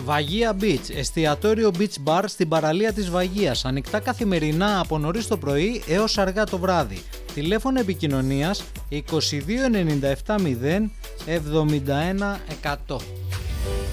Βαγία Beach, εστιατόριο Beach Bar στην παραλία της Βαγίας. Ανοιχτά καθημερινά από νωρίς το πρωί έως αργά το βράδυ. Τηλέφωνο επικοινωνίας 22 97 0 71 100.